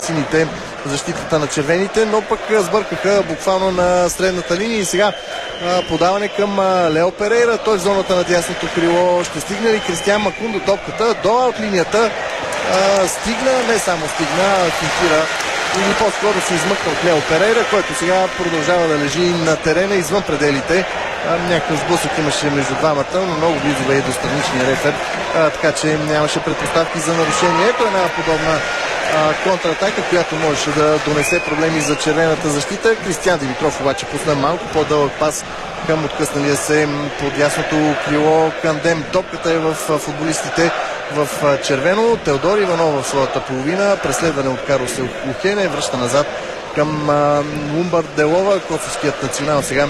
сините защитата на червените, но пък сбъркаха буквално на средната линия и сега подаване към Лео Перейра. Той в зоната на дясното крило. Ще стигне ли Кристиан Макундо топката до аут линията? Стигна, не само стигна, финтира или по-скоро се измъкна от Лео Перейра, който сега продължава да лежи на терена извън пределите. Някакъв сблъсък имаше между двамата, но много близо бе и до страничния рефер, така че нямаше предпоставки за нарушение. Ето една подобна контратака, която можеше да донесе проблеми за червената защита. Кристиан Димитров обаче пусна малко по-дълъг пас към откъсналия се под ясното крило Кандем. Топката е в футболистите в червено. Теодор Иванов в своята половина. Преследване от Карлос Ухене. Връща назад към Умбър Делова. Косовският национал сега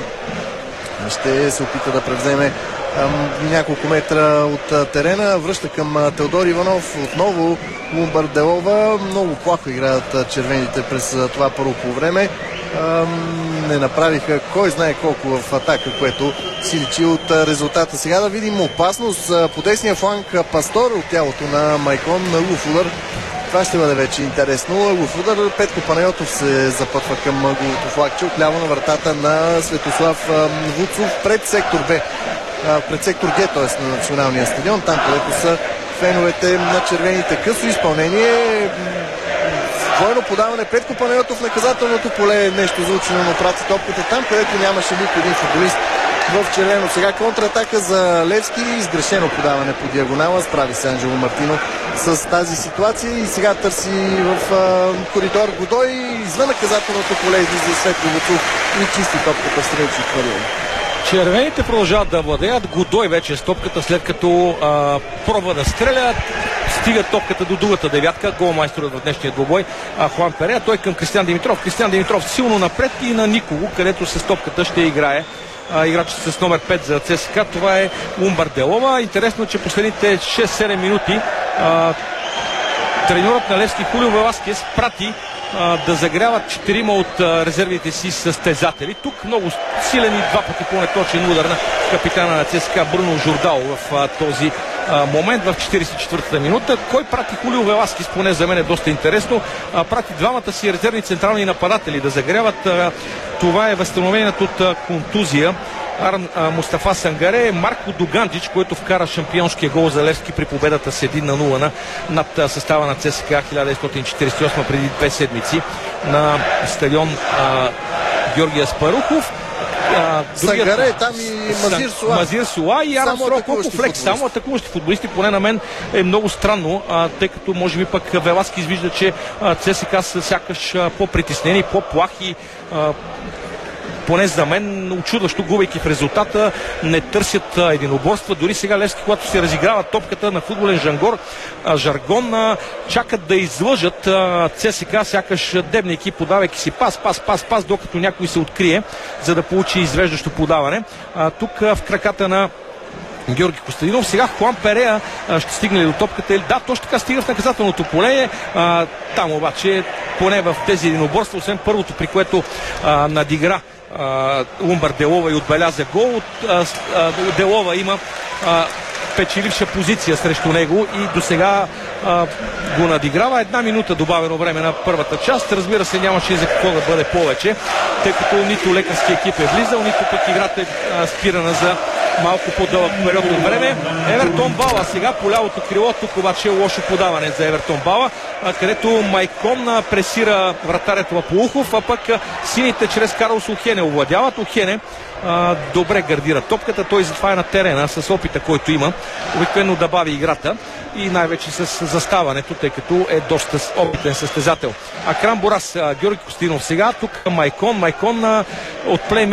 ще се опита да превземе няколко метра от терена. Връща към Теодор Иванов. Отново Умбър Делова. Много плахо играят червените през това първо по време. Не направиха кой знае колко в атака, което си личи от резултата. Сега да видим опасност по десния фланг. Пастор от тялото на Майкон на Луфудар. Това ще бъде вече интересно. Луфудар, Петко Панайотов се запътва към голото флагче. Отляво на вратата на Светослав Вуцов пред сектор Б. Пред сектор Г, т.е. на националния стадион, там където са феновете на червените. Късо изпълнение. Двойно подаване. Петко Панайотов в наказателното поле. Нещо заучено, но прати топката там, където нямаше нито един футболист в червено. Сега контратака за Левски. Изгрешено подаване по диагонала. Справи се Анджело Мартино с тази ситуация и сега търси в коридор Годой. Извън наказателното поле излиза Светло Вуцов и чисти топката в странични хвърлени. Червените продължават да владеят. Годой вече с топката, след като пробва да стреля. Стига топката до другата девятка. Голмайсторът в днешния двубой Хуан Перея. Той към Кристиан Димитров. Кристиан Димитров силно напред и на никого, където с топката ще играе играчът с номер 5 за ЦСКА. Това е Умбър Делова. Интересно, че последните 6-7 минути треньорът на Левски Хулио Веласкес прати да загряват 4 от резервите си състезатели. Тук много силен и два пъти по-неточен удар на капитана на ЦСКА Бруно Журдао в този момент в 44-та минута. Кой прати Хулио Веласкес, поне за мен е доста интересно. Прати двамата си резервни централни нападатели да загряват. Това е възстановеният от контузия Мустафа Сангаре, Марко Дуганджич, който вкара шампионския гол за Левски при победата с 1-0 над състава на ЦСКА 1948 преди 2 седмици на стадион Георги Аспарухов. Сангаре, там и Мазир Суа и Арам Сороков флекс. Само атакуващи футболисти, поне на мен е много странно, тъй като може би пък Веласки извижда, че ЦСКА са сякаш по-притеснени, по-плахи. Поне за мен, очудващо, губейки в резултата, не търсят единоборства. Дори сега Левски, когато се разиграва топката на футболен жаргон, чакат да излъжат ЦСКА, сякаш дебнейки, подавайки си пас, докато някой се открие, за да получи извеждащо подаване. Тук в краката на Георги Костадинов. Сега Хуан Перея ще стигне ли до топката? Да, точно така стига в наказателното поле. Там обаче, поне в тези единоборства, освен първото, при което надигра Умбър Делова и отбеляза гол, Делова има печеливша позиция срещу него и до сега го надиграва. 1 минута добавено време на първата част. Разбира се, нямаше и за какво да бъде повече, тъй като нито лекарски екип е влизал, нито пък играта е спирана за малко по-дълъг период от време. Евертон Бала сега по лявото крило. Тук обаче е лошо подаване за Евертон Бала, където Майкон пресира вратарят Лапоухов, а пък сините чрез Карлос Ухене овладяват. Ухене добре гардира топката. Той затова е на терена с опита, който има. Обикновено да бави играта и най-вече с заставането, тъй като е доста опитен състезател. Акрам Борас, Георги Костинов сега. Тук Майкон от плеймейкър